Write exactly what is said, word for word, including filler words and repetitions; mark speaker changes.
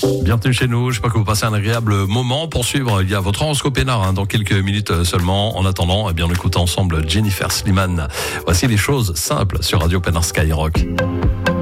Speaker 1: Bienvenue chez nous, j'espère que vous passez un agréable moment. Pour suivre, il y a votre horoscope Pénard hein, dans quelques minutes seulement. En attendant, eh bien, on écoute ensemble Jennifer Slimane. Voici les choses simples sur Radio Pénard Skyrock.